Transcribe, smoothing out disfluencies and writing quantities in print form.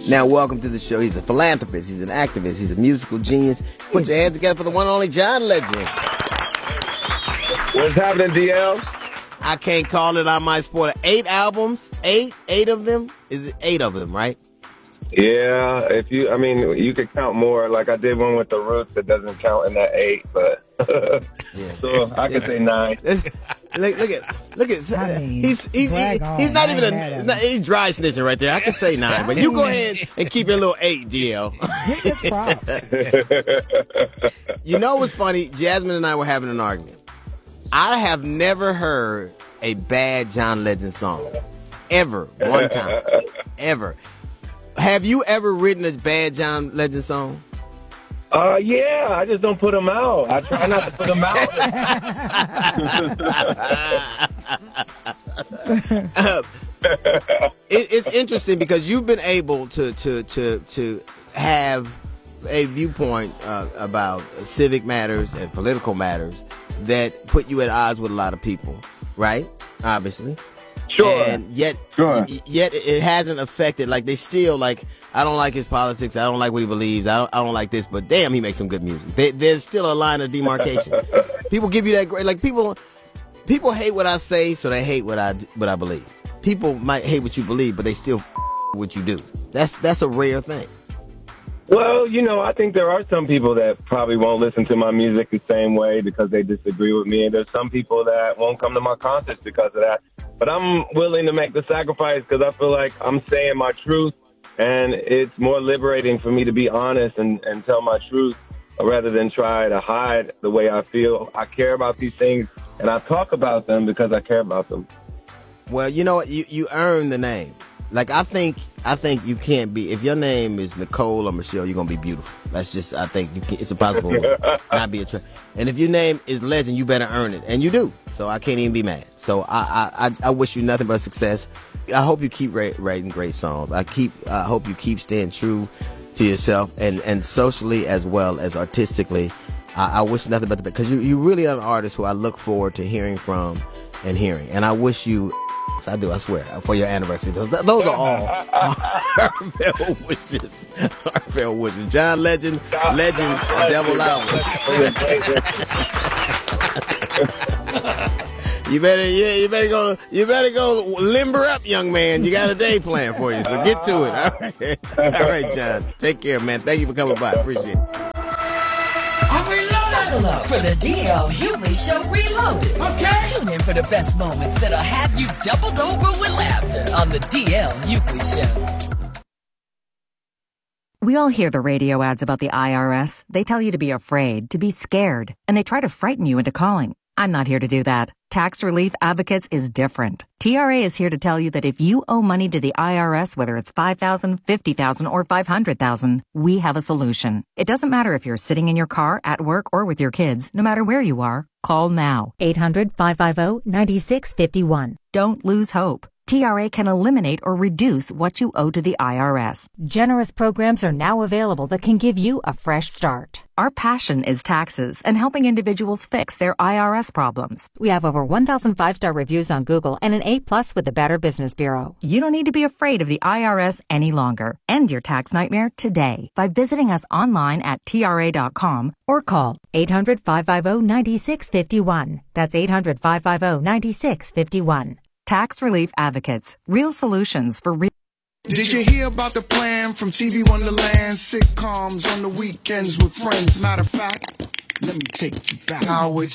Now, welcome to the show. He's a philanthropist. He's an activist. He's a musical genius. Put your hands together for the one and only John Legend. What's happening, DL? I can't call it. I might spoil it. 8 albums? Eight of them? Is it 8 of them, right? Yeah, you could count more. Like I did one with the Roots that doesn't count in that 8, but yeah. So I could say 9. Look at. I mean, he's not even he's dry snitching right there. I could say 9, but you go ahead and keep your little 8, DL. You know what's funny? Jasmine and I were having an argument. I have never heard a bad John Legend song ever. One time, ever. Have you ever written a bad John Legend song? Yeah, I just don't put them out. I try not to put them out. It's interesting because you've been able to have a viewpoint about civic matters and political matters that put you at odds with a lot of people, right? Obviously. Sure. And yet it hasn't affected, like, they still, like, I don't like his politics, I don't like what he believes, I don't like this, but damn, he makes some good music. There's still a line of demarcation. People give you that great, like, people hate what I say, so they hate what I believe. People might hate what you believe, but they still what you do. That's a rare thing. Well, I think there are some people that probably won't listen to my music the same way because they disagree with me, and there's some people that won't come to my concerts because of that. But I'm willing to make the sacrifice because I feel like I'm saying my truth, and it's more liberating for me to be honest and tell my truth rather than try to hide the way I feel. I care about these things, and I talk about them because I care about them. Well, you know what? You earn the name. Like, I think you can't be, if your name is Nicole or Michelle, you're going to be beautiful. That's just, I think it's impossible to not be attractive. And if your name is Legend, you better earn it. And you do. So I can't even be mad. So I wish you nothing but success. I hope you keep writing great songs. I hope you keep staying true to yourself and socially as well as artistically. I wish nothing but the best, because you really are an artist who I look forward to hearing from and hearing. And I wish you, I do, I swear, for your anniversary. Those are all heartfelt wishes. Heartfelt wishes. John Legend, Devil Album. You better go limber up, young man. You got a day plan for you, so get to it. All right, John. Take care, man. Thank you for coming by. Appreciate it. Buckle up for the DL Hughley Show Reloaded. Okay. Tune in for the best moments that'll have you doubled over with laughter on the DL Hughley Show. We all hear the radio ads about the IRS. They tell you to be afraid, to be scared, and they try to frighten you into calling. I'm not here to do that. Tax Relief Advocates is different. TRA is here to tell you that if you owe money to the IRS, whether it's $5,000, $50,000, or $500,000, we have a solution. It doesn't matter if you're sitting in your car, at work, or with your kids. No matter where you are, call now. 800-550-9651. Don't lose hope. TRA can eliminate or reduce what you owe to the IRS. Generous programs are now available that can give you a fresh start. Our passion is taxes and helping individuals fix their IRS problems. We have over 1,000 5-star reviews on Google and an A+ with the Better Business Bureau. You don't need to be afraid of the IRS any longer. End your tax nightmare today by visiting us online at TRA.com or call 800-550-9651. That's 800-550-9651. Tax Relief Advocates. Real solutions for real. Did you hear about the plan from TV Wonderland? Sitcoms on the weekends with friends. Matter of fact, let me take you back. How it's